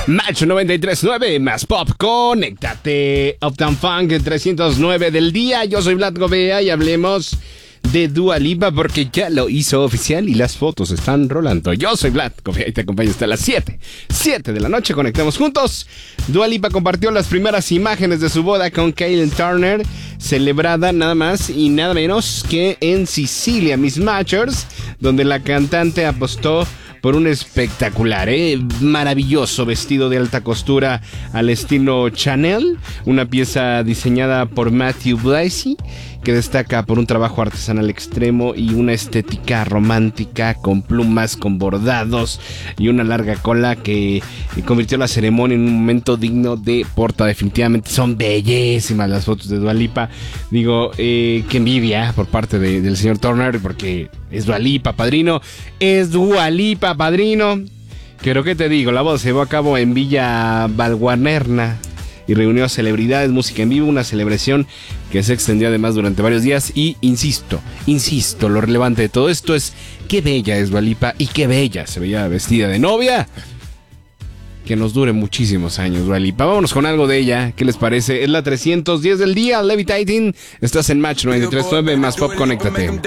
Match 93.9 más pop, conéctate. Uptown Funk 309 del día. Yo soy Vlad Govea y hablemos de Dua Lipa porque ya lo hizo oficial y las fotos están rolando. Yo soy Vlad Govea y te acompaño hasta las 7 de la noche. Conectemos juntos. Dua Lipa compartió las primeras imágenes de su boda con Caitlyn Turner, celebrada nada más y nada menos que en Sicilia, Miss Matchers, donde la cantante apostó por un espectacular, maravilloso vestido de alta costura al estilo Chanel, una pieza diseñada por Matthew Blasey, que destaca por un trabajo artesanal extremo y una estética romántica con plumas, con bordados y una larga cola que convirtió la ceremonia en un momento digno de portada. Definitivamente son bellísimas las fotos de Dua Lipa. Digo, qué envidia por parte del señor Turner, porque es Dua Lipa, padrino. Es Dua Lipa, padrino. Pero qué te digo, la boda se llevó a cabo en Villa Valguanerna y reunió a celebridades, música en vivo, una celebración que se extendió además durante varios días. Y insisto, lo relevante de todo esto es qué bella es Dua Lipa y qué bella se veía vestida de novia. Que nos dure muchísimos años, Dua Lipa. Vámonos con algo de ella, ¿qué les parece? Es la 310 del día, Levitating. Estás en Match 93.9 más pop, conéctate.